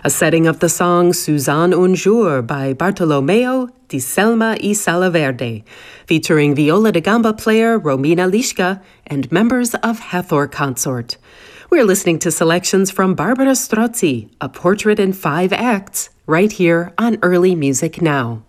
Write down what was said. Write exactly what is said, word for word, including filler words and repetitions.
a setting of the song Suzanne un jour by Bartolomeo di Selma y Salaverde, featuring viola da gamba player Romina Lischka and members of Hathor Consort. We're listening to selections from Barbara Strozzi, A Portrait in Five Acts, right here on Early Music Now.